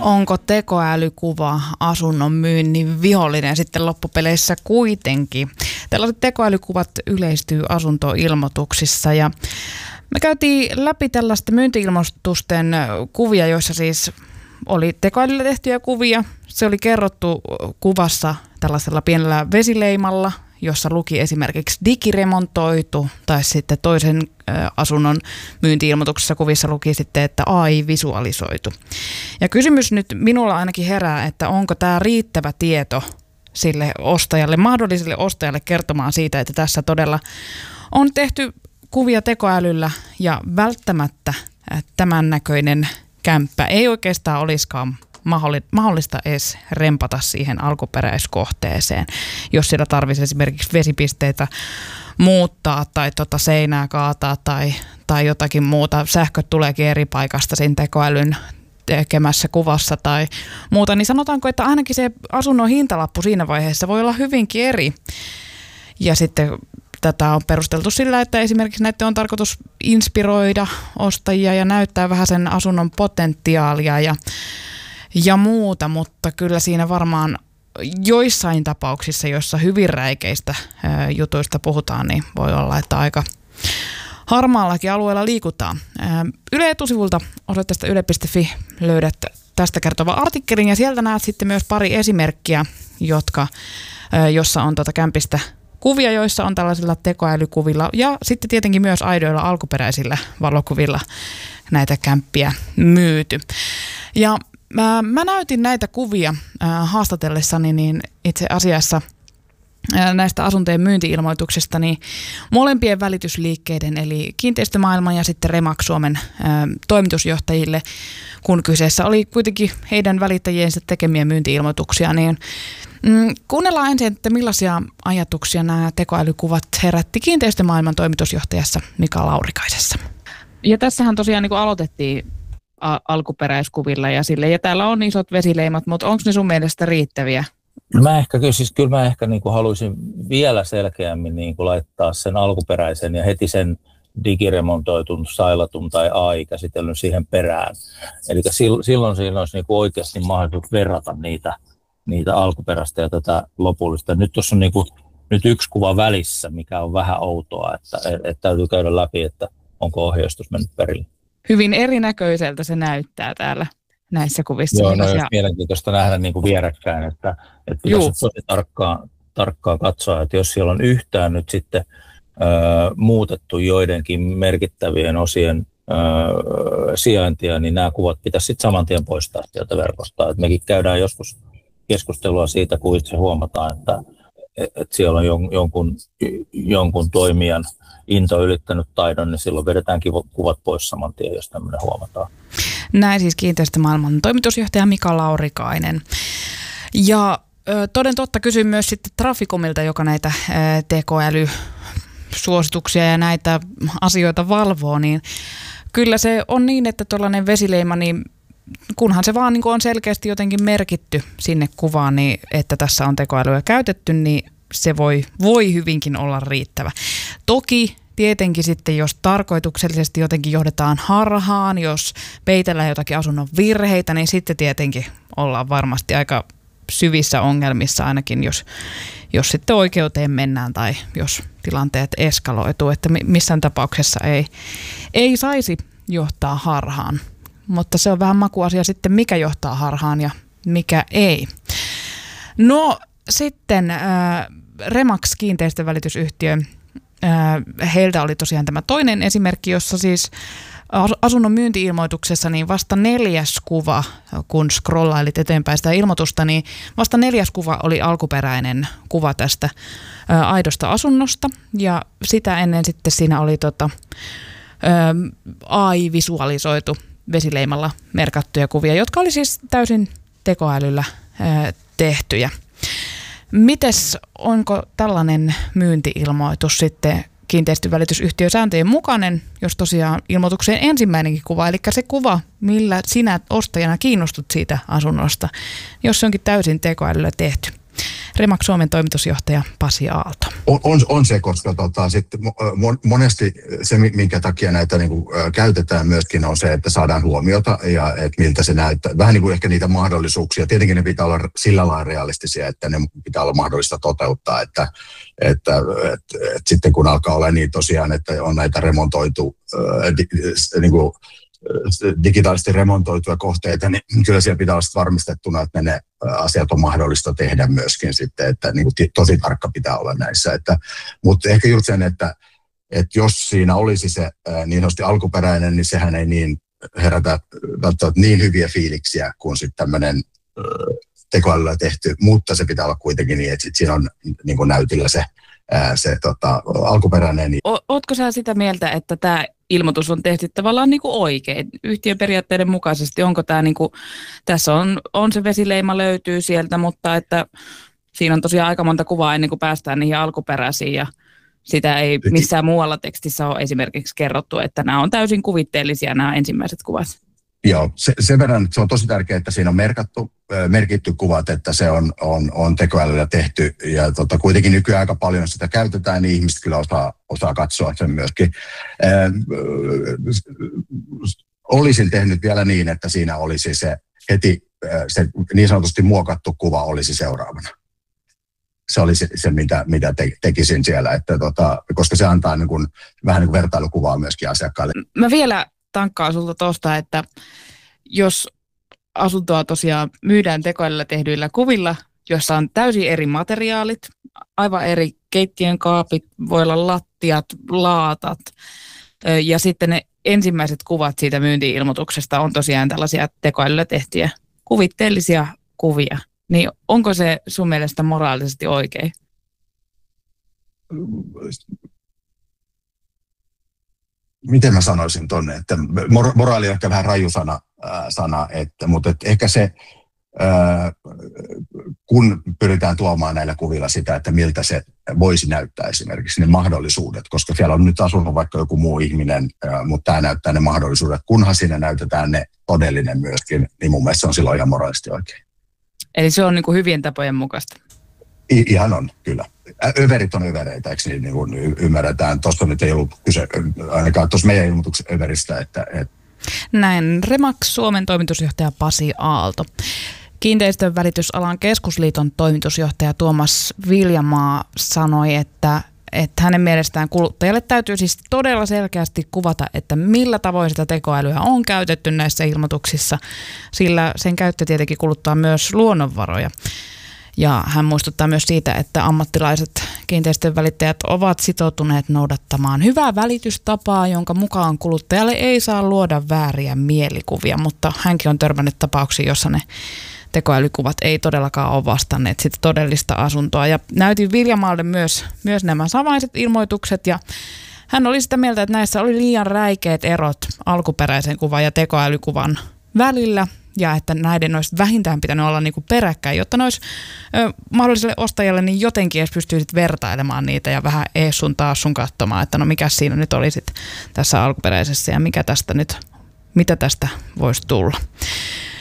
Onko tekoälykuva asunnon myynnin vihollinen sitten loppupeleissä kuitenkin? Tällaiset tekoälykuvat yleistyy asuntoilmoituksissa ja me käytiin läpi tällaista myynti-ilmoitusten kuvia, joissa siis oli tekoälyllä tehtyjä kuvia. Se oli kerrottu kuvassa tällaisella pienellä vesileimalla, jossa luki esimerkiksi digiremontoitu, tai sitten toisen asunnon myynti-ilmoituksessa kuvissa luki sitten, että AI visualisoitu. Ja kysymys nyt minulla ainakin herää, että onko tämä riittävä tieto sille ostajalle, mahdolliselle ostajalle kertomaan siitä, että tässä todella on tehty kuvia tekoälyllä ja välttämättä tämän näköinen kämppä ei oikeastaan olisikaan mahdollista edes rempata siihen alkuperäiskohteeseen, jos siellä tarvitsisi esimerkiksi vesipisteitä muuttaa tai seinää kaataa tai jotakin muuta. Sähköt tuleekin eri paikasta siinä tekoälyn tekemässä kuvassa tai muuta, niin sanotaanko, että ainakin se asunnon hintalappu siinä vaiheessa voi olla hyvinkin eri. Ja sitten tätä on perusteltu sillä, että esimerkiksi näiden on tarkoitus inspiroida ostajia ja näyttää vähän sen asunnon potentiaalia ja muuta, mutta kyllä siinä varmaan joissain tapauksissa, joissa hyvin räikeistä jutuista puhutaan, niin voi olla, että aika harmaallakin alueella liikutaan. Yle etusivulta osoitteesta yle.fi löydät tästä kertovan artikkelin ja sieltä näet sitten myös pari esimerkkiä, jossa on kämpistä kuvia, joissa on tällaisilla tekoälykuvilla ja sitten tietenkin myös aidoilla alkuperäisillä valokuvilla näitä kämppiä myyty. Ja mä näytin näitä kuvia haastatellessani niin itse asiassa näistä asuntojen myynti-ilmoituksista niin molempien välitysliikkeiden eli Kiinteistömaailman ja sitten Remax Suomen toimitusjohtajille, kun kyseessä oli kuitenkin heidän välittäjiensä tekemiä myynti-ilmoituksia, niin kuunnellaan ensin, että millaisia ajatuksia nämä tekoälykuvat herätti Kiinteistömaailman toimitusjohtajassa Mika Laurikaisessa. Ja tässähän tosiaan niin kuin aloitettiin alkuperäiskuvilla ja sille, ja täällä on isot vesileimat, mutta onko ne sun mielestä riittäviä? Kyllä mä ehkä niin kuin haluaisin vielä selkeämmin niin kuin laittaa sen alkuperäisen ja heti sen digiremontoitun, sailatun tai AI-käsitellyn siihen perään. Eli silloin siinä olisi niin kuin oikeasti mahdollisuus verrata niitä alkuperäistä ja tätä lopullista. Nyt tuossa on niin kuin, nyt yksi kuva välissä, mikä on vähän outoa, että täytyy käydä läpi, että onko ohjeistus mennyt perille. Hyvin erinäköiseltä se näyttää täällä näissä kuvissa. Joo, no olisi mielenkiintoista nähdä niin kuin vierekkäin, että pitäisi tosi tarkkaan katsoa, että jos siellä on yhtään nyt sitten muutettu joidenkin merkittävien osien sijaintia, niin nämä kuvat pitäisi sitten saman tien poistaa sieltä verkosta. Et mekin käydään joskus keskustelua siitä, kun itse huomataan, että siellä on jonkun toimijan into ylittänyt taidon, niin silloin vedetään kuvat pois saman tien, jos tämmöinen huomataan. Näin siis Kiinteistömaailman toimitusjohtaja Mika Laurikainen. Ja toden totta kysyin myös sitten Traficomilta, joka näitä tekoälysuosituksia ja näitä asioita valvoo, niin kyllä se on niin, että tuollainen vesileima, niin kunhan se vaan niin on selkeästi jotenkin merkitty sinne kuvaan, niin että tässä on tekoälyä käytetty, niin se voi hyvinkin olla riittävä. Toki tietenkin sitten, jos tarkoituksellisesti jotenkin johdetaan harhaan, jos peitellään jotakin asunnon virheitä, niin sitten tietenkin ollaan varmasti aika syvissä ongelmissa ainakin, jos sitten oikeuteen mennään tai jos tilanteet eskaloituu, että missään tapauksessa ei saisi johtaa harhaan. Mutta se on vähän makuasia sitten, mikä johtaa harhaan ja mikä ei. No sitten Remax kiinteistövälitysyhtiö, heiltä oli tosiaan tämä toinen esimerkki, jossa siis asunnon myynti-ilmoituksessa niin vasta 4. kuva, kun scrollailit eteenpäin sitä ilmoitusta, niin vasta 4. kuva oli alkuperäinen kuva tästä aidosta asunnosta ja sitä ennen sitten siinä oli AI-visualisoitu vesileimalla merkattuja kuvia, jotka oli siis täysin tekoälyllä tehtyjä. Mites, onko tällainen myynti-ilmoitus sitten kiinteistövälitysyhtiösääntöjen mukainen, jos tosiaan ilmoitukseen ensimmäinenkin kuva, eli se kuva, millä sinä ostajana kiinnostut siitä asunnosta, jos se onkin täysin tekoälyllä tehty. Remax Suomen toimitusjohtaja Pasi Aalto. On se, koska sitten monesti se, minkä takia näitä niin kuin, käytetään myöskin, on se, että saadaan huomiota ja että miltä se näyttää. Vähän niin kuin ehkä niitä mahdollisuuksia. Tietenkin ne pitää olla sillä lailla realistisia, että ne pitää olla mahdollista toteuttaa. Että sitten kun alkaa olla niin tosiaan, että on näitä remontoitu niin kuin, digitaalisesti remontoituja kohteita, niin kyllä siellä pitää olla varmistettuna, että ne asiat on mahdollista tehdä myöskin sitten, että niin kuin tosi tarkka pitää olla näissä. Mutta ehkä just sen, että jos siinä olisi se niin sanotusti alkuperäinen, niin sehän ei niin herätä välttämättä niin hyviä fiiliksiä kuin sitten tämmöinen tekoälyllä tehty, mutta se pitää olla kuitenkin niin, että sit siinä on niin kuin näytillä se alkuperäinen. Ootko sä sitä mieltä, että tämä ilmoitus on tehty tavallaan niin kuin oikein, yhtiön periaatteiden mukaisesti? Onko tämä niin kuin, tässä on se vesileima löytyy sieltä, mutta että siinä on tosiaan aika monta kuvaa ennen kuin päästään niihin alkuperäisiin ja sitä ei missään muualla tekstissä ole esimerkiksi kerrottu, että nämä on täysin kuvitteellisia nämä ensimmäiset kuvat. Joo, sen verran, että se on tosi tärkeää, että siinä on merkitty kuvat, että se on tekoälyllä tehty. Ja kuitenkin nykyään aika paljon sitä käytetään, niin ihmiset kyllä osaa katsoa sen myöskin. Olisin tehnyt vielä niin, että siinä olisi se heti se niin sanotusti muokattu kuva olisi seuraavana. Se oli se mitä tekisin siellä, että koska se antaa niin kuin, vähän niin kuin vertailukuvaa myöskin asiakkaille. Mä vielä tankkaan sulta tuosta, että jos asuntoa tosiaan myydään tekoälyllä tehdyillä kuvilla, jossa on täysin eri materiaalit, aivan eri keittiön kaapit, voi olla lattiat, laatat ja sitten ne ensimmäiset kuvat siitä myynti-ilmoituksesta on tosiaan tällaisia tekoälyllä tehtyjä kuvitteellisia kuvia, niin onko se sun mielestä moraalisesti oikein? Miten mä sanoisin tonne, että moraali on ehkä vähän raju sana mutta ehkä se, kun pyritään tuomaan näillä kuvilla sitä, että miltä se voisi näyttää esimerkiksi ne mahdollisuudet, koska siellä on nyt asunut vaikka joku muu ihminen, mutta tämä näyttää ne mahdollisuudet, kunhan siinä näytetään ne todellinen myöskin, niin mun mielestä se on silloin ihan moraalisesti oikein. Eli se on niin kuin hyvien tapojen mukaista? Ihan on, kyllä. Överit on övereitä, eikö niin kuin ymmärretään? Tuosta nyt ei ollut kyse, ainakaan tuossa meidän ilmoituksen överistä. Näin Remax Suomen toimitusjohtaja Pasi Aalto. Kiinteistön välitysalan keskusliiton toimitusjohtaja Tuomas Viljamaa sanoi, että hänen mielestään kuluttajalle täytyy siis todella selkeästi kuvata, että millä tavoin sitä tekoälyä on käytetty näissä ilmoituksissa, sillä sen käyttö tietenkin kuluttaa myös luonnonvaroja. Ja hän muistuttaa myös siitä, että ammattilaiset kiinteistön välittäjät ovat sitoutuneet noudattamaan hyvää välitystapaa, jonka mukaan kuluttajalle ei saa luoda vääriä mielikuvia, mutta hänkin on törmännyt tapauksiin, jossa ne tekoälykuvat ei todellakaan ole vastanneet sitä todellista asuntoa. Ja näytin Viljamaalle myös nämä samaiset ilmoitukset ja hän oli sitä mieltä, että näissä oli liian räikeät erot alkuperäisen kuvan ja tekoälykuvan välillä. Ja että näiden olisi vähintään pitänyt olla niinku peräkkäin, jotta ne olisi mahdolliselle ostajalle niin jotenkin edes pystyisit vertailemaan niitä ja vähän ees sun taas sun katsomaan, että no mikä siinä nyt oli sit tässä alkuperäisessä ja mitä tästä voisi tulla.